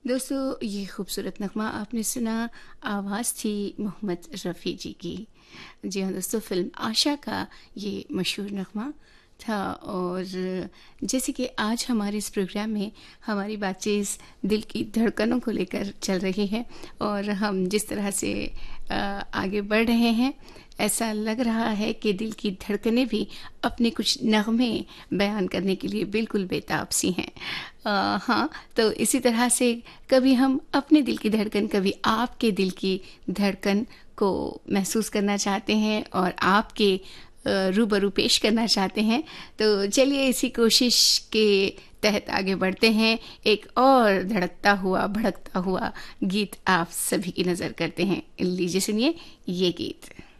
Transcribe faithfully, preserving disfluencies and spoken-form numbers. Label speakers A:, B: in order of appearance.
A: दोस्तों, ये खूबसूरत नगमा आपने सुना। आवाज़ थी मोहम्मद रफ़ी जी की। जी हाँ दोस्तों, फ़िल्म आशा का ये मशहूर नगमा था। और जैसे कि आज हमारे इस प्रोग्राम में हमारी बातचीत दिल की धड़कनों को लेकर चल रही है, और हम जिस तरह से अ, आगे बढ़ रहे हैं, ऐसा लग रहा है कि दिल की धड़कनें भी अपने कुछ नगमे बयान करने के लिए बिल्कुल बेताब सी हैं। अ, हाँ, तो इसी तरह से कभी हम अपने दिल की धड़कन, कभी आपके दिल की धड़कन को महसूस करना चाहते हैं और आपके अ, रूबरू पेश करना चाहते हैं। तो चलिए इसी कोशिश के तहत आगे बढ़ते हैं। एक और धड़कता हुआ भड़कता हुआ गीत आप सभी की नज़र करते हैं। लीजिए सुनिए ये गीत।